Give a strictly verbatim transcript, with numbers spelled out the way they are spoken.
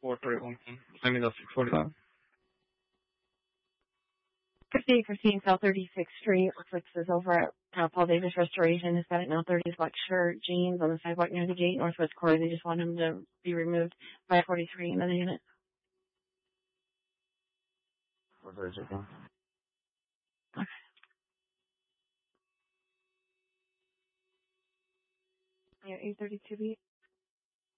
four forty-one. I mean, that's six forty-five. Christine, Christine, South thirty-sixth Street. Looks like this is over at uh, Paul Davis Restoration. It's got it now thirties black shirt, jeans on the sidewalk near the gate, northwest corner. They just want him to be removed by forty-three in the unit. Where is it going? Okay. Yeah, eight thirty-two B.